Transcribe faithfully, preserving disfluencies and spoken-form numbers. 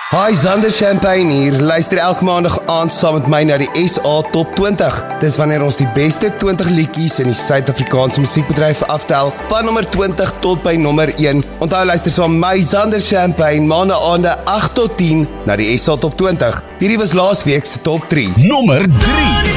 Hi, Zander Champagne hier. Luister elke maandag aand saam met my na die S A Top twintig. Dis wanneer ons die beste twintig liedjies in die Suid-Afrikaanse musiekbedryf aftel, van nommer twintig tot by nommer een. Onthou luister saam my Zander Champagne maandag aande agt tot tien na die S A Top twintig. Hierdie was laasweek se Top drie. Nommer drie.